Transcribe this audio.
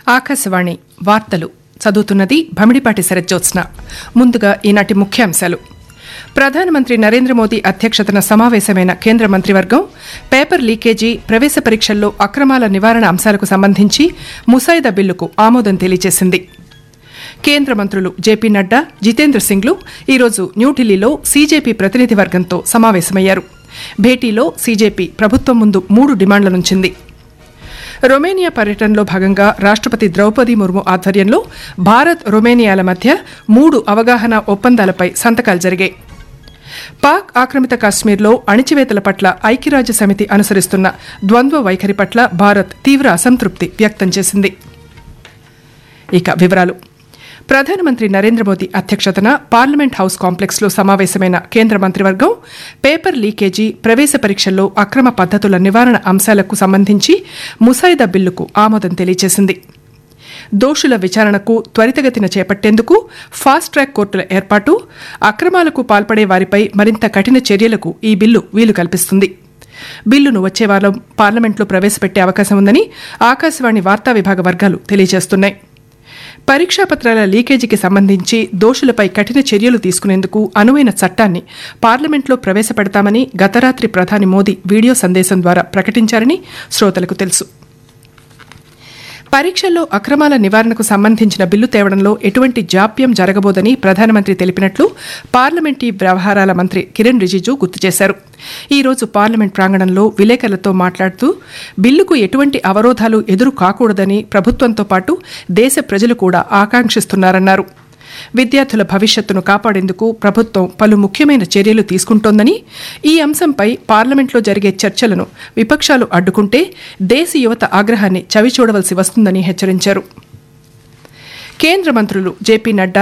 ఆకాశవాణి వార్తలు చదువుతున్నది భమిడిపాటి శరజ్జోత్స్న. ముందుగా ఈనాటి ముఖ్యాంశాలు. ప్రధానమంత్రి నరేంద్ర మోదీ అధ్యక్షతన సమావేశమైన కేంద్ర మంత్రివర్గం పేపర్ లీకేజీ, ప్రవేశ పరీక్షల్లో అక్రమాల నివారణ అంశాలకు సంబంధించి ముసాయిదా బిల్లుకు ఆమోదం తెలియజేసింది. కేంద్ర మంత్రులు జేపీ నడ్డా, జితేంద్ర సింగ్లు ఈరోజు న్యూఢిల్లీలో సీజేపీ ప్రతినిధి వర్గంతో సమావేశమయ్యారు. భేటీలో సీజేపీ ప్రభుత్వం ముందు 3 డిమాండ్లనుంచింది. రొమేనియా పర్యటనలో భాగంగా రాష్టపతి ద్రౌపది ముర్ము ఆధ్వర్యంలో భారత్, రొమేనియాల మధ్య 3 అవగాహన ఒప్పందాలపై సంతకాలు జరిగాయి. పాక్ ఆక్రమిత కాశ్మీర్లో అణిచివేతల పట్ల ఐక్యరాజ్య సమితి అనుసరిస్తున్న ద్వంద్వ వైఖరి పట్ల భారత్ తీవ్ర అసంతృప్తి వ్యక్తం చేసింది. ఇక వివరాలు. ప్రధానమంత్రి నరేంద్ర మోదీ అధ్యక్షతన పార్లమెంట్ హౌస్ కాంప్లెక్స్లో సమావేశమైన కేంద్ర మంత్రివర్గం పేపర్ లీకేజీ, ప్రవేశ పరీక్షల్లో అక్రమ పద్దతుల నివారణ అంశాలకు సంబంధించి ముసాయిదా బిల్లుకు ఆమోదం తెలియజేసింది. దోషుల విచారణకు త్వరితగతిన చేపట్టేందుకు ఫాస్ట్ ట్రాక్ కోర్టుల ఏర్పాటు, అక్రమాలకు పాల్పడే వారిపై మరింత కఠిన చర్యలకు ఈ బిల్లు వీలు కల్పిస్తుంది. బిల్లును వచ్చే వారం పార్లమెంట్లో ప్రవేశపెట్టే అవకాశం ఉందని ఆకాశవాణి వార్తా విభాగ వర్గాలు తెలియజేస్తున్నాయి. పరీక్షాపత్రాల లీకేజీకి సంబంధించి దోషులపై కఠిన చర్యలు తీసుకునేందుకు అనువైన చట్టాన్ని పార్లమెంట్లో ప్రవేశపెడతామని గత రాత్రి ప్రధాని మోదీ వీడియో సందేశం ద్వారా ప్రకటించారని శ్రోతలకు తెలుసు. పరీక్షల్లో అక్రమాల నివారణకు సంబంధించిన బిల్లు తేవడంలో ఎటువంటి జాప్యం జరగబోదని ప్రధానమంత్రి తెలిపినట్లు పార్లమెంటరీ వ్యవహారాల మంత్రి కిరణ్ రిజిజు గుర్తు చేశారు. ఈ రోజు పార్లమెంట్ ప్రాంగణంలో విలేకరులతో మాట్లాడుతూ బిల్లుకు ఎటువంటి అవరోధాలు ఎదురు కాకూడదని ప్రభుత్వంతో పాటు దేశ ప్రజలు కూడా ఆకాంక్షిస్తున్నారన్నారు. విద్యార్థుల భవిష్యత్తును కాపాడేందుకు ప్రభుత్వం పలు ముఖ్యమైన చర్యలు తీసుకుంటోందని, ఈ అంశంపై పార్లమెంట్లో జరిగే చర్చలను విపక్షాలు అడ్డుకుంటే దేశ యువత ఆగ్రహాన్ని చవిచూడవలసి వస్తుందని హెచ్చరించారు. కేంద్ర మంత్రులు జేపీ నడ్డా,